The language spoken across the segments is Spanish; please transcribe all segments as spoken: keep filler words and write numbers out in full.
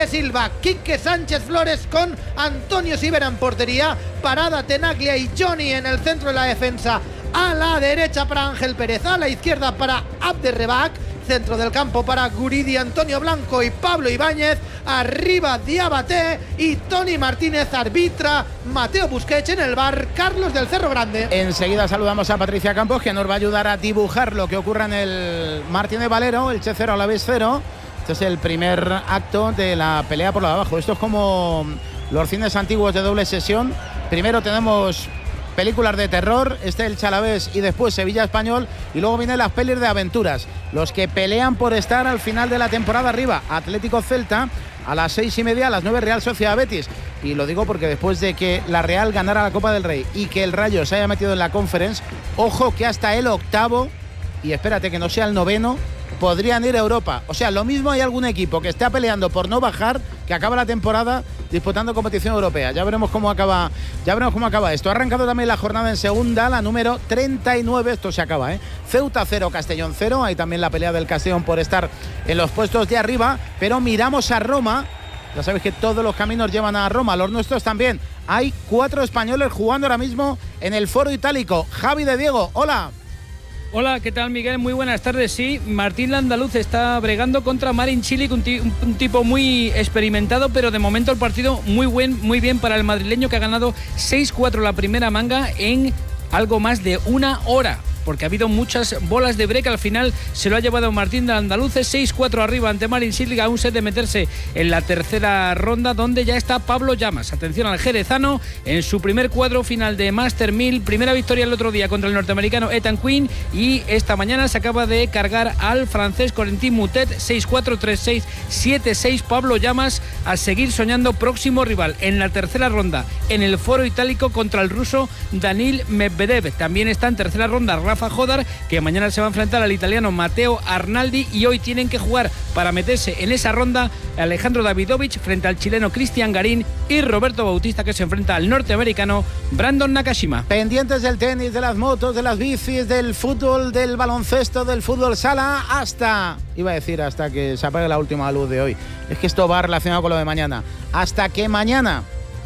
Silva, Quique Sánchez Flores con Antonio Sivera en portería, Parada, Tenaglia y Johnny en el centro de la defensa. A la derecha para Ángel Pérez, a la izquierda para Abderrebak, centro del campo para Guridi, Antonio Blanco y Pablo Ibáñez, arriba Diabaté y Tony Martínez arbitra, Mateo Busquets en el bar, Carlos del Cerro Grande. Enseguida saludamos a Patricia Campos, que nos va a ayudar a dibujar lo que ocurra en el Martínez Valero, el Che cero, Alavés cero. Este es el primer acto de la pelea por lo de abajo. Esto es como los cines antiguos de doble sesión. Primero tenemos películas de terror, este el Chalavés y después Sevilla Español, y luego vienen las pelis de aventuras, los que pelean por estar al final de la temporada arriba. Atlético Celta a las seis y media, a las nueve Real Sociedad Betis, y lo digo porque después de que la Real ganara la Copa del Rey y que el Rayo se haya metido en la Conference, ojo que hasta el octavo, y espérate que no sea el noveno, podrían ir a Europa. O sea, lo mismo hay algún equipo que está peleando por no bajar, que acaba la temporada disputando competición europea. Ya veremos cómo acaba, ya veremos cómo acaba esto. Ha arrancado también la jornada en segunda, la número treinta y nueve. Esto se acaba, ¿eh? Ceuta cero, Castellón cero. Hay también la pelea del Castellón por estar en los puestos de arriba. Pero miramos a Roma. Ya sabéis que todos los caminos llevan a Roma, los nuestros también. Hay cuatro españoles jugando ahora mismo en el Foro Itálico. Javi de Diego, hola. Hola, ¿qué tal, Miguel? Muy buenas tardes. Sí, Martín Landaluz está bregando contra Marin Cilic, un, un tipo muy experimentado, pero de momento el partido muy buen, muy bien para el madrileño, que ha ganado seis cuatro la primera manga en algo más de una hora, porque ha habido muchas bolas de break. Al final se lo ha llevado Martín de Andaluces, seis cuatro arriba ante Marin Cilic, a un set de meterse en la tercera ronda, donde ya está Pablo Llamas. Atención al jerezano en su primer cuadro final de Master mil, primera victoria el otro día contra el norteamericano Ethan Quinn, y esta mañana se acaba de cargar al francés Corentin Moutet, seis cuatro, tres seis, siete seis. Pablo Llamas a seguir soñando próximo rival en la tercera ronda en el Foro Itálico contra el ruso Danil Medvedev. También está en tercera ronda Rafa Jodar, que mañana se va a enfrentar al italiano Matteo Arnaldi, y hoy tienen que jugar para meterse en esa ronda Alejandro Davidovich frente al chileno Cristian Garín y Roberto Bautista, que se enfrenta al norteamericano Brandon Nakashima. Pendientes del tenis, de las motos, de las bicis, del fútbol, del baloncesto, del fútbol sala, hasta, iba a decir hasta que se apague la última luz de hoy. Es que esto va relacionado con lo de mañana. Hasta que mañana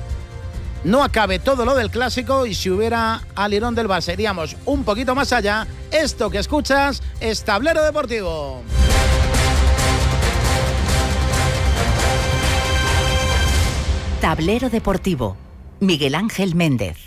no acabe todo lo del clásico, y si hubiera alirón del Barça iríamos un poquito más allá. Esto que escuchas es Tablero Deportivo. Tablero Deportivo, Miguel Ángel Méndez.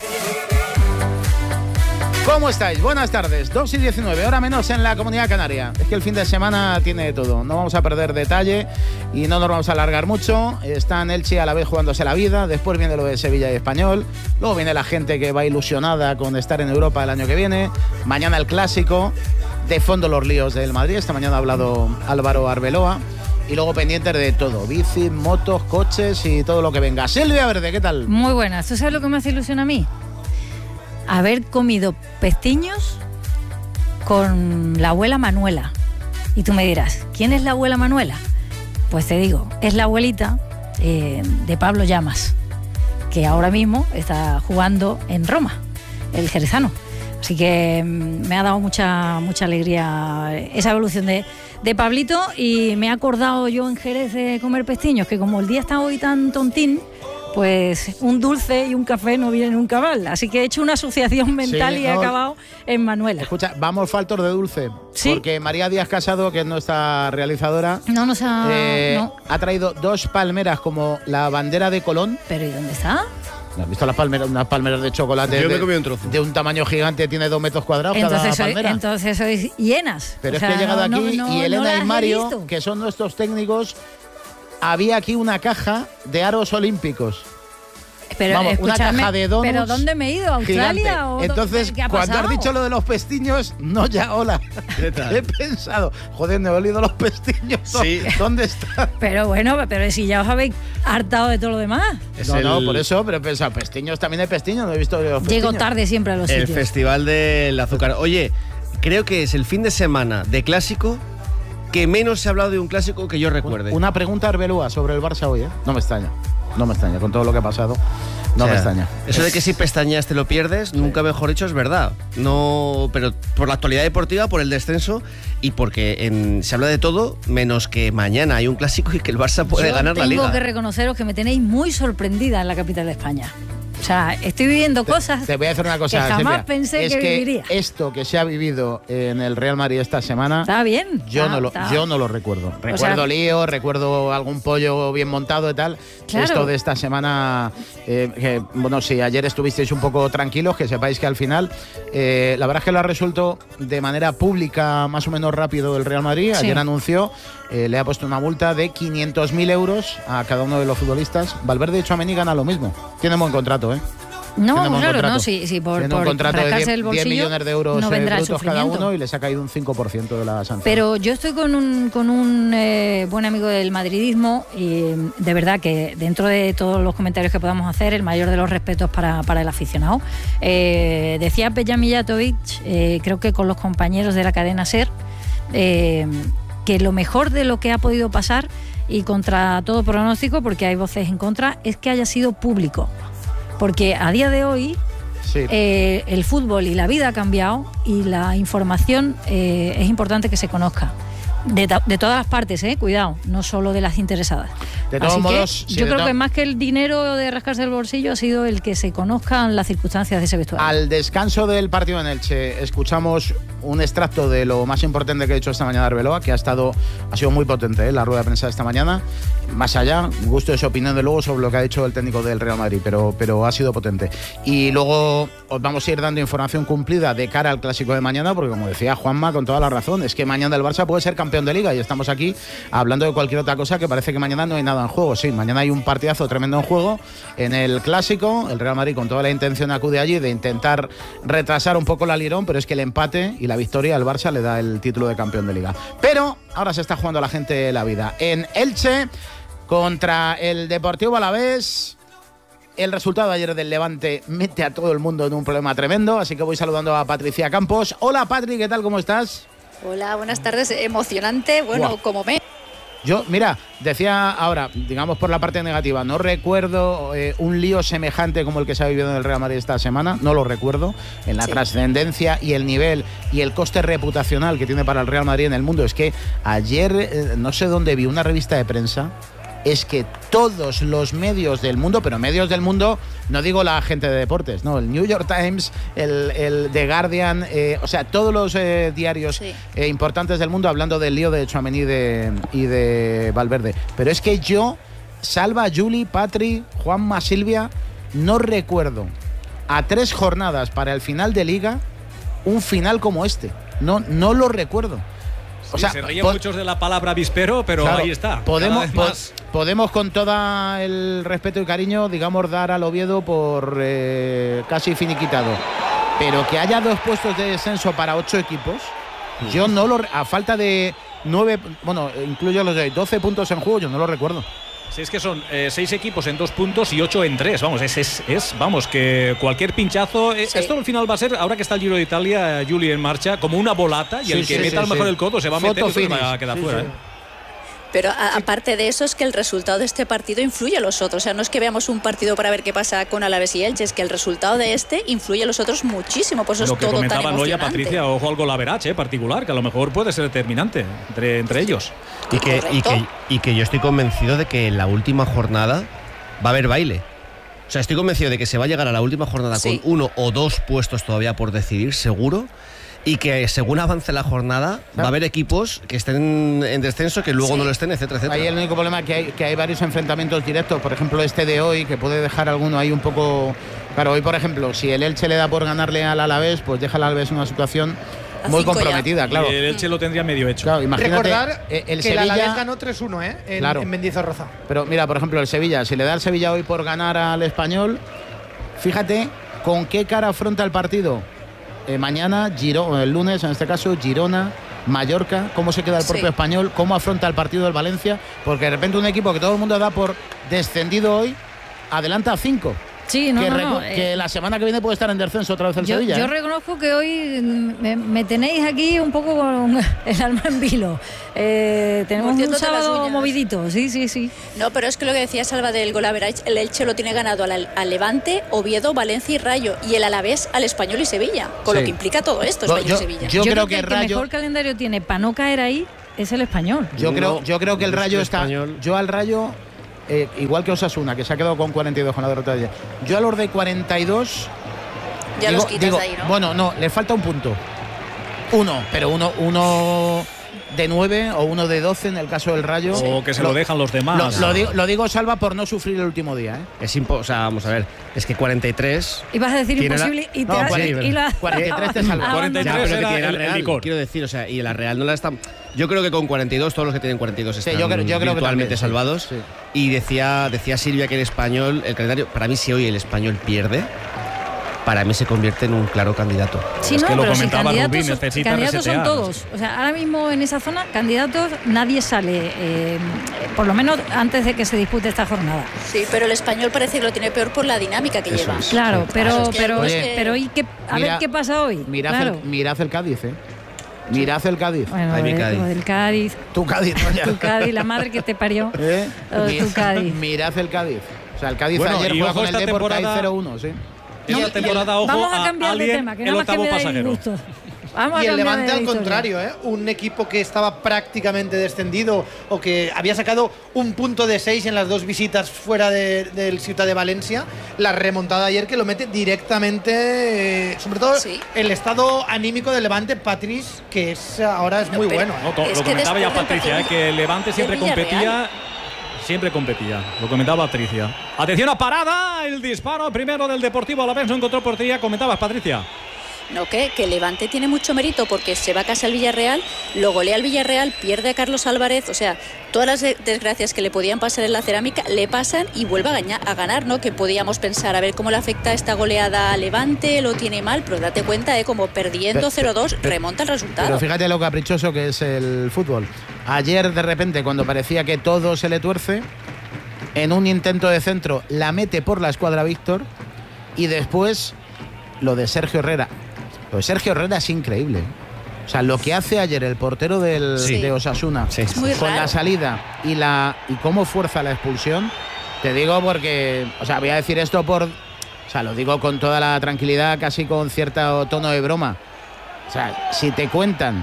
¿Cómo estáis? Buenas tardes. dos y diecinueve, hora menos en la Comunidad Canaria. Es que el fin de semana tiene de todo. No vamos a perder detalle y no nos vamos a alargar mucho. Están Elche a la vez jugándose la vida. Después viene lo de Sevilla y Español. Luego viene la gente que va ilusionada con estar en Europa el año que viene. Mañana el clásico. De fondo los líos del Madrid. Esta mañana ha hablado Álvaro Arbeloa. Y luego pendientes de todo. Bicis, motos, coches y todo lo que venga. Silvia Verde, ¿qué tal? Muy buenas. ¿Tú sabes lo que me hace ilusión a mí? Haber comido pestiños con la abuela Manuela. Y tú me dirás, ¿quién es la abuela Manuela? Pues te digo, es la abuelita eh, de Pablo Llamas, que ahora mismo está jugando en Roma, el jerezano. Así que me ha dado mucha, mucha alegría esa evolución de, de Pablito, y me he acordado yo en Jerez de comer pestiños, que como el día está hoy tan tontín, pues un dulce y un café no vienen nunca mal. Así que he hecho una asociación mental sí, y he no, acabado en Manuela. Escucha, vamos faltos de dulce. ¿Sí? Porque María Díaz Casado, que es nuestra realizadora, no nos ha, eh, no. ha traído dos palmeras como la bandera de Colón. ¿Pero y dónde está? ¿Has visto las palmeras? Unas palmeras de chocolate. Yo me de, comí un trozo. De un tamaño gigante, tiene dos metros cuadrados entonces cada soy, palmera. Entonces sois hienas. Pero o es sea, que he llegado no, aquí no, y Elena no y Mario, que son nuestros técnicos, había aquí una caja de aros olímpicos. Pero, Vamos, una caja de donuts. ¿Pero dónde me he ido? ¿A Australia? O Entonces, ¿qué ha cuando pasado? has dicho lo de los pestiños, no ya, hola. ¿Qué tal? He pensado, joder, me he olido los pestiños. Sí. ¿Dónde están? Pero bueno, pero si ya os habéis hartado de todo lo demás. Es no, el, no, por eso, pero he pensado, pestiños, también hay pestiños, no he visto los pestiños. Llego tarde siempre a los el sitios. Festival del Azúcar. Oye, creo que es el fin de semana de clásico que menos se ha hablado de un clásico que yo recuerde. Una pregunta a Arbeloa sobre el Barça hoy, ¿eh? No me extraña, no me extraña, con todo lo que ha pasado. No o sea, pestaña. Eso de que si pestañas te lo pierdes, nunca mejor dicho, es verdad. No, pero por la actualidad deportiva, por el descenso y porque en, se habla de todo, menos que mañana hay un clásico y que el Barça puede Yo ganar la liga. Tengo que reconoceros que me tenéis muy sorprendida en la capital de España. O sea, estoy viviendo cosas Te voy a decir una cosa, que jamás Silvia. pensé es que, que viviría. esto que se ha vivido en el Real Madrid esta semana, Está bien. yo, está, no lo, está. yo no lo recuerdo. Recuerdo sea, lío, recuerdo algún pollo bien montado y tal. Claro. Esto de esta semana, eh, que, bueno, si ayer estuvisteis un poco tranquilos, que sepáis que al final, eh, la verdad es que lo ha resuelto de manera pública más o menos rápido el Real Madrid. Sí. Ayer anunció, eh, le ha puesto una multa de quinientos mil euros a cada uno de los futbolistas. Valverde y Tchouaméni gana lo mismo. Tienen buen contrato, ¿eh? No, Tienen buen claro, contrato. no, sí, sí, por, Tiene un por contrato de rascarse diez, el bolsillo, diez millones de euros no eh, vendrá el brutos cada sufrimiento. uno y les ha caído un cinco por ciento de la sanción. Pero yo estoy con un, con un eh, buen amigo del madridismo y de verdad que dentro de todos los comentarios que podamos hacer, el mayor de los respetos para, para el aficionado. Eh, decía Peja Mijatovic, eh, creo que con los compañeros de la cadena SER, eh, que lo mejor de lo que ha podido pasar y contra todo pronóstico, porque hay voces en contra, es que haya sido público. Porque a día de hoy Sí. eh, el fútbol y la vida ha cambiado y la información eh, es importante que se conozca. De, ta- de todas las partes, eh, cuidado, no solo de las interesadas. De todos Así que modos, sí, yo de creo to- que más que el dinero de rascarse el bolsillo ha sido el que se conozcan las circunstancias de ese vestuario. Al descanso del partido en Elche escuchamos un extracto de lo más importante que ha hecho esta mañana Arbeloa, que ha estado ha sido muy potente, ¿eh? La rueda de prensa de esta mañana. Más allá, gusto de su opinión de luego sobre lo que ha dicho el técnico del Real Madrid, pero, pero ha sido potente. Y luego os vamos a ir dando información cumplida de cara al clásico de mañana, porque como decía Juanma, con toda la razón, es que mañana el Barça puede ser campeón de Liga y estamos aquí hablando de cualquier otra cosa que parece que mañana no hay nada en juego. Sí, mañana hay un partidazo tremendo en juego en el clásico. El Real Madrid con toda la intención acude allí de intentar retrasar un poco la Lirón, pero es que el empate y la victoria al Barça le da el título de campeón de Liga. Pero ahora se está jugando la gente la vida. En Elche, contra el Deportivo Alavés, el resultado ayer del Levante mete a todo el mundo en un problema tremendo, así que voy saludando a Patricia Campos. Hola Patri, ¿qué tal? ¿Cómo estás? Hola, buenas tardes. Emocionante, bueno, Wow. como me... Yo, mira, decía ahora, digamos por la parte negativa, no recuerdo eh, un lío semejante como el que se ha vivido en el Real Madrid esta semana, no lo recuerdo, en la Sí. trascendencia y el nivel y el coste reputacional que tiene para el Real Madrid en el mundo. Es que ayer, eh, no sé dónde vi una revista de prensa, es que todos los medios del mundo, pero medios del mundo, no digo la gente de deportes, no, el New York Times, el, el The Guardian, eh, o sea, todos los eh, diarios Sí. eh, importantes del mundo hablando del lío de Tchouaméni y de, y de Valverde. Pero es que yo, Salva, Juli, Patri, Juanma, Silvia, no recuerdo a tres jornadas para el final de Liga un final como este. No, no lo recuerdo. Sí, O sea, se ríen po- muchos de la palabra avispero, pero Claro, ahí está. Podemos, cada vez po- más. podemos con todo el respeto y cariño, digamos, dar al Oviedo por eh, casi finiquitado. Pero que haya dos puestos de descenso para ocho equipos, yo no lo... A falta de nueve... Bueno, incluyo los de doce puntos en juego, yo no lo recuerdo. Sí, es que son eh, seis equipos en dos puntos y ocho en tres. Vamos, es, es, es vamos, que cualquier pinchazo. eh, Sí. Esto al final va a ser, ahora que está el Giro de Italia, Juli en marcha, como una bolata y Sí, el que sí, meta sí, a lo mejor sí. el codo se va a meter Photo y se va a finish. quedar Sí, fuera. sí. ¿eh? Pero a- aparte de eso es que el resultado de este partido influye a los otros. O sea, no es que veamos un partido para ver qué pasa con Alavés y Elche, es que el resultado de este influye a los otros muchísimo. Por eso Lo es que todo tan comentaba Noya, emocionante. Patricia, ojo al golaverache eh, particular, que a lo mejor puede ser determinante entre, entre ellos. Y que, y, que, y que yo estoy convencido de que en la última jornada va a haber baile. O sea, estoy convencido de que se va a llegar a la última jornada Sí. con uno o dos puestos todavía por decidir, seguro. Y que según avance la jornada, va a haber equipos que estén en descenso, que luego Sí. no lo estén, etcétera, etcétera. Ahí el único problema es que hay, que hay varios enfrentamientos directos, por ejemplo este de hoy, que puede dejar alguno ahí un poco... Claro, hoy por ejemplo, si el Elche le da por ganarle al Alavés, pues deja al Alavés en una situación A muy cinco ya. comprometida, claro. Y el Elche lo tendría medio hecho. Claro, imagínate, Recordar eh, el que el Alavés Sevilla... ganó tres uno ¿eh? en, Claro. en Mendizorroza. Pero mira, por ejemplo, el Sevilla, si le da el Sevilla hoy por ganar al Español, fíjate con qué cara afronta el partido. Eh, mañana, Giro, el lunes, en este caso, Girona, Mallorca, cómo se queda el propio Sí. Español, cómo afronta el partido del Valencia, porque de repente un equipo que todo el mundo da por descendido hoy, adelanta a cinco. Sí, no, que, no, recu- no, que eh, la semana que viene puede estar en descenso otra vez el Yo, Sevilla. yo ¿eh? reconozco que hoy me, me tenéis aquí un poco con el alma en vilo. Eh, tenemos un Mordiéndote las sábado uñas. movidito, sí, sí, sí. No, pero es que lo que decía Salva del gol average, el Elche lo tiene ganado al, al Levante, Oviedo, Valencia y Rayo, y el Alavés al Español y Sevilla, con Sí. lo que implica todo esto, Yo- Español yo- y Sevilla. yo- creo que el que Rayo- mejor calendario tiene para no caer ahí es el Español. Yo creo, No, yo creo que el yo soy Rayo está. español. Yo al Rayo, eh, igual que Osasuna, que se ha quedado con cuarenta y dos con la derrota de ayer. Yo a los de cuarenta y dos. Ya digo- los quitas digo, de ahí, ¿no? Bueno, no, le falta un punto. Uno, pero uno, uno de nueve o uno de doce en el caso del Rayo. O que se lo dejan los demás. Lo, lo digo, lo digo, Salva, por no sufrir el último día. ¿eh? Es impo- o sea, vamos a ver, es que cuarenta y tres. Ibas a decir Tiene la- imposible y te No, has- cuarenta- y la- cuarenta y tres te salva. Ah, cuarenta y tres Ya, pero que era tiene la el- el Real, licor. quiero decir, o sea, y la Real no la está. Yo creo que con cuarenta y dos, todos los que tienen cuarenta y dos Sí, están yo creo- yo creo que virtualmente también, sí, salvados. sí. Y decía, decía Silvia que el Español, el calendario, para mí si hoy el Español pierde, para mí se convierte en un claro candidato. Sí, Es no, que lo pero si comentaba candidatos, Rubín, son- necesita candidatos son resetear. todos. O sea, ahora mismo en esa zona, candidatos, nadie sale, eh, por lo menos antes de que se dispute esta jornada. Sí, pero el Español parece que lo tiene peor por la dinámica que Eso lleva. es. Claro, Sí. pero, Es que- pero, Oye, pero ¿y qué, a mira- ver qué pasa hoy. Mirad, Claro. el, mirad el Cádiz, ¿eh? Mirad el Cádiz. Bueno, Ay, mi lo de- Cádiz. lo del Cádiz, Tu Cádiz, ¿no? Ya. tu Cádiz, la madre que te parió. ¿Eh? Lo de tu Cádiz. Mirad el Cádiz. O sea, el Cádiz Bueno, ayer y juega ojo con el esta Depor, temporada- cero uno, sí. Esta Y- temporada, ojo, Vamos a cambiar de alguien, tema, que el nada más que octavo me da pasajero. disgusto. Vamos Y a el cambiar Levante de al historia. contrario, ¿eh? Un equipo que estaba prácticamente descendido o que había sacado un punto de seis en las dos visitas fuera de- del Ciutat de Valencia. La remontada ayer que lo mete directamente, eh, sobre todo Sí. el estado anímico del Levante, Patrice, que es, ahora es No, muy pero- bueno. No, to- Es lo que comentaba ya después del Patricia, eh, partido que el Levante siempre del Villarreal. competía. Siempre competía, lo comentaba Patricia. Atención a parada, el disparo primero del Deportivo Alavés, no encontró portería, comentabas Patricia. No, que, que el Levante tiene mucho mérito porque se va a casa al Villarreal, lo golea al Villarreal, pierde a Carlos Álvarez, o sea, todas las de- desgracias que le podían pasar en la cerámica le pasan y vuelve a, gaña- a ganar, ¿no? Que podíamos pensar, a ver cómo le afecta esta goleada a Levante, lo tiene mal, pero date cuenta, ¿eh? Como perdiendo Pero- cero dos, pero- remonta el resultado. Pero fíjate lo caprichoso que es el fútbol. Ayer, de repente, cuando parecía que todo se le tuerce, en un intento de centro la mete por la escuadra Víctor y después lo de Sergio Herrera. Lo de Sergio Herrera es increíble. O sea, lo que hace ayer el portero del, Sí. de Osasuna Sí. Es muy con raro. la salida y la y cómo fuerza la expulsión, te digo porque, o sea, voy a decir esto por, o sea, lo digo con toda la tranquilidad, casi con cierto tono de broma. O sea, si te cuentan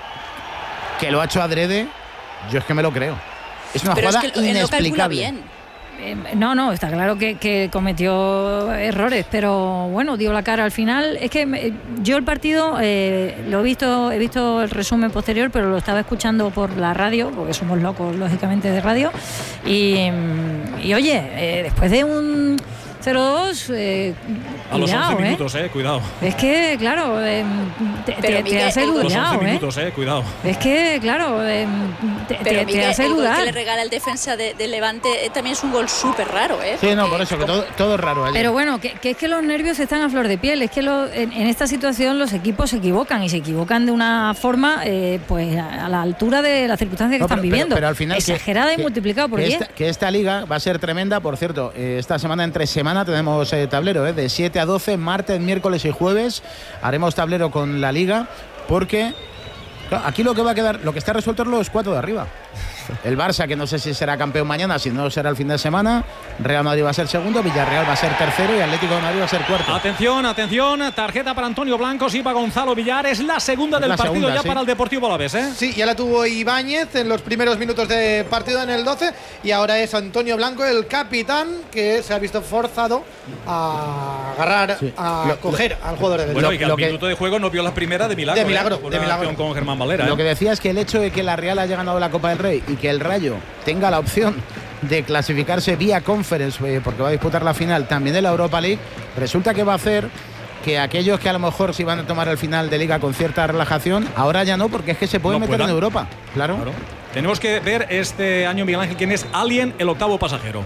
que lo ha hecho adrede, yo es que me lo creo. Es una pero es jugada que él no calcula inexplicable. bien. Eh, no, no, está claro que, que cometió errores, pero bueno, dio la cara al final. Es que me- yo el partido eh, lo he visto, he visto el resumen posterior, pero lo estaba escuchando por la radio, porque somos locos, lógicamente, de radio. Y, mm, y oye, eh, después de un cero dos, eh, A los cuidado, once ¿eh? minutos, eh, cuidado. Es que, claro, eh, te, Pero, te- te Miguel, hace el- Los once dudar, ¿eh? minutos, eh, cuidado. Es que, claro, eh, te, Pero te- te Miguel, hace el gol dudar. que le regala el defensa de, de Levante eh, también es un gol súper raro, ¿eh? Sí, no, Porque por eso, que como- todo, todo es raro ayer. Pero bueno, que, que es que los nervios están a flor de piel. Es que lo- en, en esta situación los equipos se equivocan y se equivocan de una forma, eh, pues a, a la altura de las circunstancias que No, están pero- pero- viviendo. pero al final que- exagerada y que- multiplicado por que diez. esta, que esta liga va a ser tremenda. Por cierto, eh, esta semana, entre semana, tenemos eh, tablero eh, de siete a doce, martes, miércoles y jueves. Haremos tablero con la liga porque claro, aquí lo que va a quedar, lo que está resuelto es los cuatro de arriba. El Barça, que no sé si será campeón mañana, si no será el fin de semana. Real Madrid va a ser segundo, Villarreal va a ser tercero y Atlético de Madrid va a ser cuarto. Atención, atención, tarjeta para Antonio Blanco, sí, para Gonzalo Villar, es la segunda Es del la partido segunda, ya sí. para el Deportivo Alavés, ¿eh? Sí, ya la tuvo Ibáñez en los primeros minutos de partido en el doce y ahora es Antonio Blanco, el capitán, que se ha visto forzado a agarrar, Sí. a Lo- coger al jugador de Bueno, Lo- y que lo al que- minuto de juego no vio la primera de milagro. De milagro, ¿eh? Con de una milagro. acción con Germán Valera. Lo ¿eh? que decía es que el hecho de que la Real haya ganado la Copa del Rey y que el Rayo tenga la opción de clasificarse vía Conference, eh, porque va a disputar la final también de la Europa League, resulta que va a hacer que aquellos que a lo mejor se iban a tomar el final de Liga con cierta relajación, ahora ya no, porque es que se pueden No meter puedan. en Europa. Claro. Claro. Tenemos que ver este año, Miguel Ángel, quién es Alien, el octavo pasajero.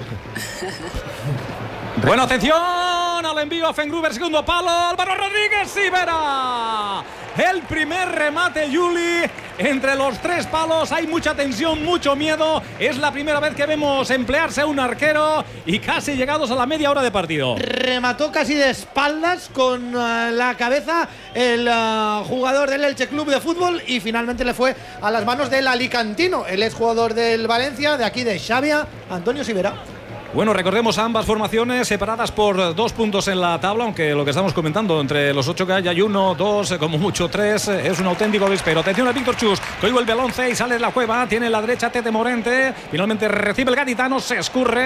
Bueno, atención al envío a Fengruber, segundo palo, Álvaro Rodríguez y Vera. El primer remate, Juli, entre los tres palos. Hay mucha tensión, mucho miedo. Es la primera vez que vemos emplearse a un arquero y casi llegados a la media hora de partido. Remató casi de espaldas con uh, la cabeza el uh, jugador del Elche Club de Fútbol y finalmente le fue a las manos del alicantino, el exjugador del Valencia, de aquí de Xavia, Antonio Sivera. Bueno, recordemos a ambas formaciones separadas por dos puntos en la tabla, aunque lo que estamos comentando, entre los ocho que hay, hay uno, dos, como mucho tres, es un auténtico disparo. Atención a Víctor Chus, que hoy vuelve al once y sale de la cueva, tiene en la derecha Tete Morente, finalmente recibe el gaditano, se escurre.